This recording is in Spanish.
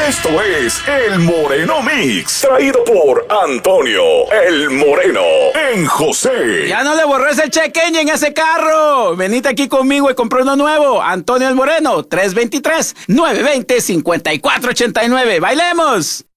Esto es El Moreno Mix, traído por Antonio El Moreno en José. Ya no le borres el check-in en ese carro. Venite aquí conmigo y compré uno nuevo. Antonio El Moreno, 323-920-5489. ¡Bailemos!